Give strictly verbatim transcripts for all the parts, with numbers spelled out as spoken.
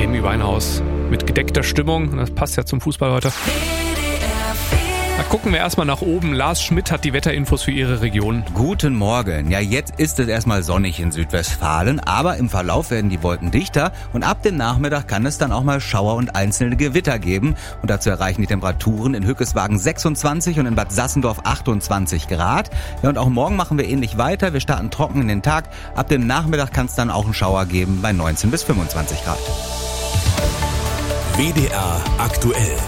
Amy Winehouse mit gedeckter Stimmung. Das passt ja zum Fußball heute. Da gucken wir erstmal nach oben. Lars Schmidt hat die Wetterinfos für Ihre Region. Guten Morgen. Ja, jetzt ist es erstmal sonnig in Südwestfalen, aber im Verlauf werden die Wolken dichter und ab dem Nachmittag kann es dann auch mal Schauer und einzelne Gewitter geben. Und dazu erreichen die Temperaturen in Hückeswagen sechsundzwanzig und in Bad Sassendorf achtundzwanzig Grad. Ja, und auch morgen machen wir ähnlich weiter. Wir starten trocken in den Tag. Ab dem Nachmittag kann es dann auch einen Schauer geben bei neunzehn bis fünfundzwanzig Grad. W D R aktuell.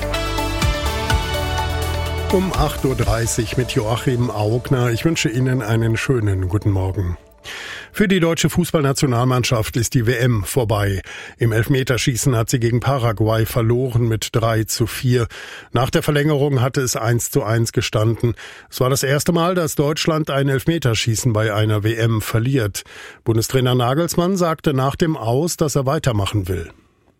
Um acht Uhr dreißig mit Joachim Augner. Ich wünsche Ihnen einen schönen guten Morgen. Für die deutsche Fußballnationalmannschaft ist die W M vorbei. Im Elfmeterschießen hat sie gegen Paraguay verloren mit drei zu vier. Nach der Verlängerung hatte es eins zu eins gestanden. Es war das erste Mal, dass Deutschland ein Elfmeterschießen bei einer W M verliert. Bundestrainer Nagelsmann sagte nach dem Aus, dass er weitermachen will.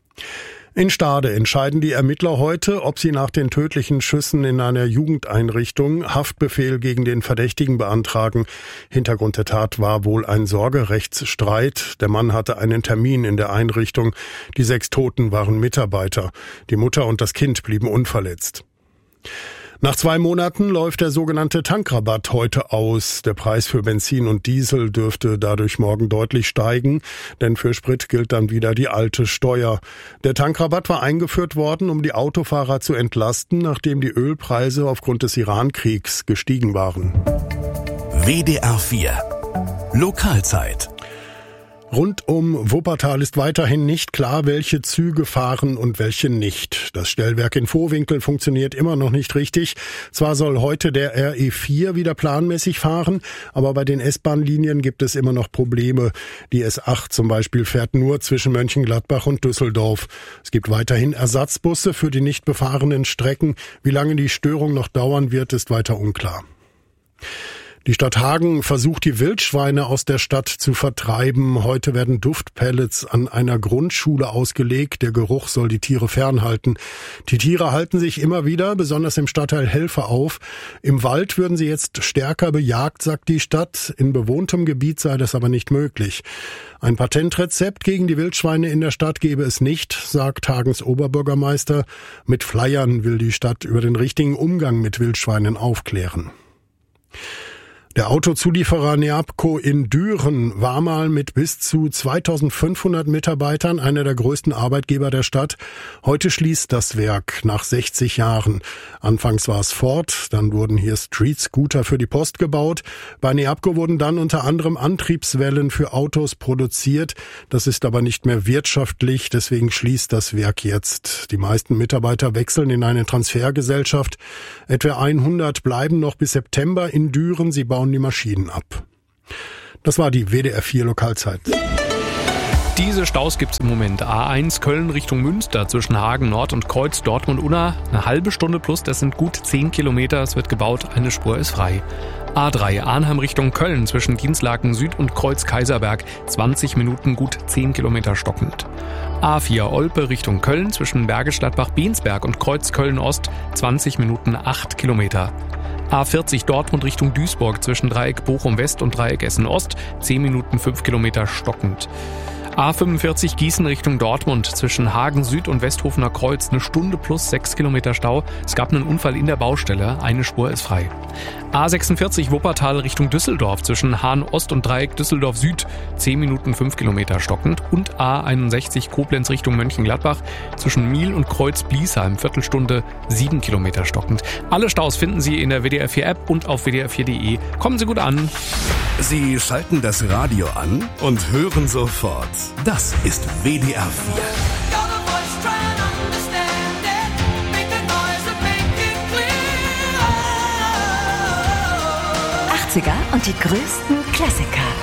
In Stade entscheiden die Ermittler heute, ob sie nach den tödlichen Schüssen in einer Jugendeinrichtung Haftbefehl gegen den Verdächtigen beantragen. Hintergrund der Tat war wohl ein Sorgerechtsstreit. Der Mann hatte einen Termin in der Einrichtung. Die sechs Toten waren Mitarbeiter. Die Mutter und das Kind blieben unverletzt. Nach zwei Monaten läuft der sogenannte Tankrabatt heute aus. Der Preis für Benzin und Diesel dürfte dadurch morgen deutlich steigen, denn für Sprit gilt dann wieder die alte Steuer. Der Tankrabatt war eingeführt worden, um die Autofahrer zu entlasten, nachdem die Ölpreise aufgrund des Iran-Kriegs gestiegen waren. W D R vier Lokalzeit. Rund um Wuppertal ist weiterhin nicht klar, welche Züge fahren und welche nicht. Das Stellwerk in Vohwinkel funktioniert immer noch nicht richtig. Zwar soll heute der R E vier wieder planmäßig fahren, aber bei den S-Bahn-Linien gibt es immer noch Probleme. Die S acht zum Beispiel fährt nur zwischen Mönchengladbach und Düsseldorf. Es gibt weiterhin Ersatzbusse für die nicht befahrenen Strecken. Wie lange die Störung noch dauern wird, ist weiter unklar. Die Stadt Hagen versucht, die Wildschweine aus der Stadt zu vertreiben. Heute werden Duftpellets an einer Grundschule ausgelegt. Der Geruch soll die Tiere fernhalten. Die Tiere halten sich immer wieder, besonders im Stadtteil Helfe, auf. Im Wald würden sie jetzt stärker bejagt, sagt die Stadt. In bewohntem Gebiet sei das aber nicht möglich. Ein Patentrezept gegen die Wildschweine in der Stadt gebe es nicht, sagt Hagens Oberbürgermeister. Mit Flyern will die Stadt über den richtigen Umgang mit Wildschweinen aufklären. Der Autozulieferer Neabco in Düren war mal mit bis zu zweitausendfünfhundert Mitarbeitern einer der größten Arbeitgeber der Stadt. Heute schließt das Werk nach sechzig Jahren. Anfangs war es Ford, dann wurden hier Street-Scooter für die Post gebaut. Bei Neabco wurden dann unter anderem Antriebswellen für Autos produziert. Das ist aber nicht mehr wirtschaftlich, deswegen schließt das Werk jetzt. Die meisten Mitarbeiter wechseln in eine Transfergesellschaft. Etwa hundert bleiben noch bis September in Düren. Sie bauen die Maschinen ab. Das war die W D R vier Lokalzeit. Diese Staus gibt's im Moment. A eins Köln Richtung Münster zwischen Hagen Nord und Kreuz Dortmund-Unna. Eine halbe Stunde plus, das sind gut zehn Kilometer. Es wird gebaut, eine Spur ist frei. A drei Arnhem Richtung Köln zwischen Dienstlaken Süd und Kreuz Kaiserberg. zwanzig Minuten, gut zehn Kilometer stockend. A vier Olpe Richtung Köln zwischen Bergisch Gladbach-Bensberg und Kreuz Köln-Ost. zwanzig Minuten, acht Kilometer. A vierzig Dortmund Richtung Duisburg zwischen Dreieck Bochum West und Dreieck Essen Ost, zehn Minuten fünf Kilometer stockend. A fünfundvierzig Gießen Richtung Dortmund zwischen Hagen Süd und Westhofener Kreuz, eine Stunde plus sechs Kilometer Stau. Es gab einen Unfall in der Baustelle, eine Spur ist frei. A sechsundvierzig Wuppertal Richtung Düsseldorf zwischen Hahn Ost und Dreieck Düsseldorf Süd, zehn Minuten fünf Kilometer stockend. Und A einundsechzig Koblenz Richtung Mönchengladbach zwischen Miel und Kreuz Bliesheim, Viertelstunde, sieben Kilometer stockend. Alle Staus finden Sie in der W D R vier App und auf w d r vier punkt de. Kommen Sie gut an. Sie schalten das Radio an und hören sofort. Das ist W D R vier. achtziger und die größten Klassiker.